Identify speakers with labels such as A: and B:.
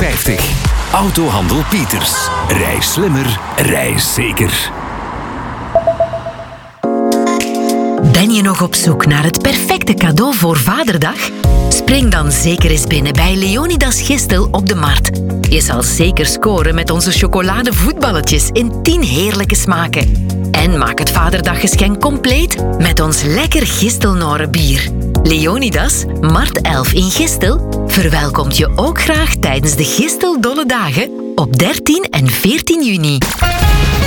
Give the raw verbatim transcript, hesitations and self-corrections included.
A: vijftig. Autohandel Pieters. Rij slimmer, rij zeker.
B: Ben je nog op zoek naar het perfecte cadeau voor Vaderdag? Spring dan zeker eens binnen bij Leonidas Gistel op de Markt. Je zal zeker scoren met onze chocoladevoetballetjes in tien heerlijke smaken. En maak het Vaderdaggeschenk compleet met ons lekker Gistelnoren bier. Leonidas, Markt elf in Gistel, verwelkomt je ook graag tijdens de Gisteldolle Dagen op dertien en veertien juni.